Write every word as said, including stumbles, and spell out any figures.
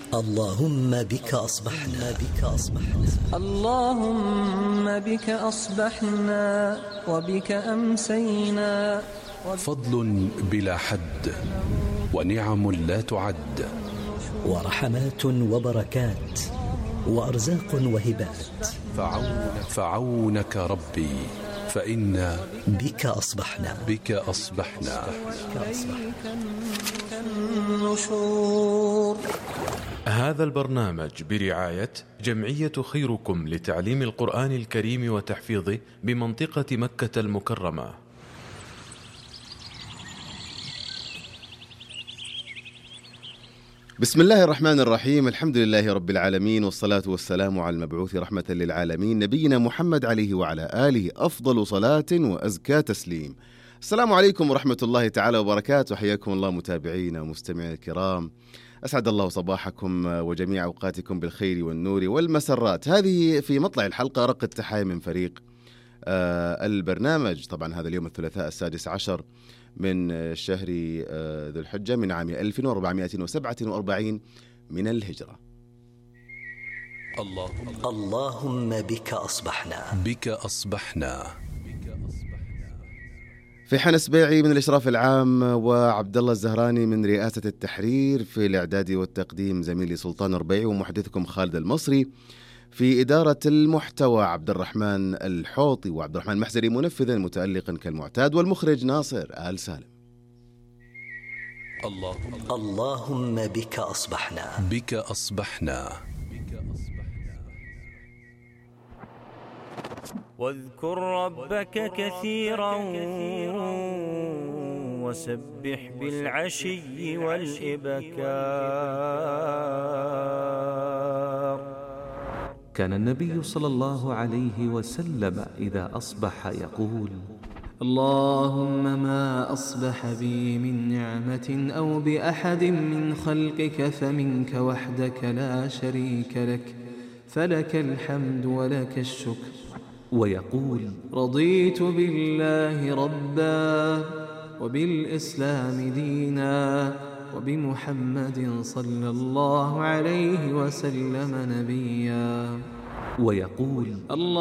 اللهم بك أصبحنا بك أصبحنا اللهم بك أصبحنا وبك أمسينا. فضل بلا حد ونعم لا تعد، ورحمات وبركات وأرزاق وهبات. فعون فعونك ربي فإنا بك أصبحنا بك أصبحنا النشور. هذا البرنامج برعاية جمعية خيركم لتعليم القرآن الكريم وتحفيظه بمنطقة مكة المكرمة. بسم الله الرحمن الرحيم، الحمد لله رب العالمين، والصلاة والسلام على المبعوث رحمة للعالمين نبينا محمد عليه وعلى آله أفضل صلاة وأزكى تسليم. السلام عليكم ورحمة الله تعالى وبركاته، حياكم الله متابعينا ومستمعينا الكرام، أسعد الله صباحكم وجميع أوقاتكم بالخير والنور والمسرات. هذه في مطلع الحلقة رق التحايا من فريق آه البرنامج. طبعا هذا اليوم الثلاثاء السادس عشر من شهر آه ذو الحجة من عام ألف وأربعمائة وسبعة وأربعين من الهجرة. اللهم اللهم بك أصبحنا بك أصبحنا. في حنس بيعي من الإشراف العام، وعبد الله الزهراني من رئاسة التحرير، في الإعداد والتقديم زميلي سلطان ربيعي، ومحدثكم خالد المصري، في إدارة المحتوى عبد الرحمن الحوطي وعبد الرحمن محزري منفذا متألقا كالمعتاد، والمخرج ناصر آل سالم. اللهم اللهم بك أصبحنا بك أصبحنا. واذكر ربك كثيرا وسبح بالعشي والإبكار. كان النبي صلى الله عليه وسلم إذا أصبح يقول: اللهم ما أصبح بي من نعمة أو بأحد من خلقك فمنك وحدك لا شريك لك، فلك الحمد ولك الشكر. ويقول: رضيت بالله ربا وبالإسلام دينا وبمحمد صلى الله عليه وسلم نبيا. ويقول: الله